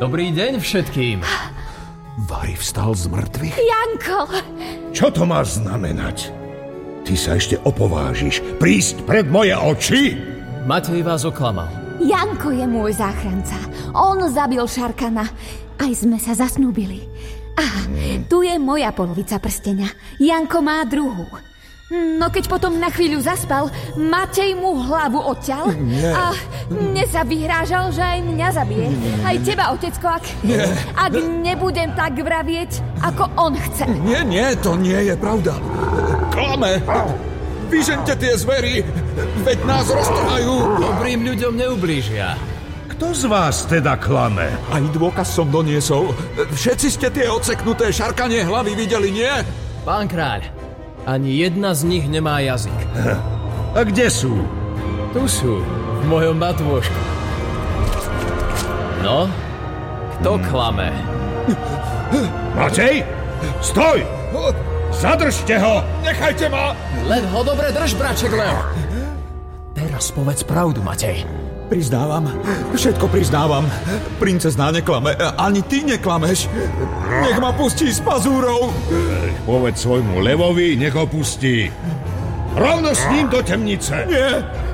Dobrý deň všetkým. Vary vstal z mŕtvych? Janko! Čo to má znamenať? Ty sa ešte opovážiš prísť pred moje oči? Matej vás oklamal. Janko je môj záchranca. On zabil Šarkana. Aj sme sa zasnúbili. A tu je moja polovica prstenia. Janko má druhú. No keď potom na chvíľu zaspal, Matej mu hlavu odťal a mne sa vyhrážal, že aj mňa zabije. Aj teba, otecko, ak nebudem tak vravieť, ako on chce. Nie, to nie je pravda. Klame! Vyžente tie zvery, veď nás roztrhajú. Dobrým ľuďom neublížia. Kto z vás teda klame? Aj dôkaz som doniesol. Všetci ste tie odseknuté šarkanie hlavy videli, nie? Pán kráľ, ani jedna z nich nemá jazyk. A kde sú? Tu sú, v mojom batôžku. No, kto klame? Matej, stoj! Zadržte ho! Nechajte ma! Len ho dobre drž, braček Leo. Teraz povedz pravdu, Matej. Priznávam, všetko priznávam. Princezná neklame, ani ty neklameš. Nech ma pustí z pazúrov. Povedz svojmu levovi, nech ho pustí. Rovno s ním do temnice. Nie,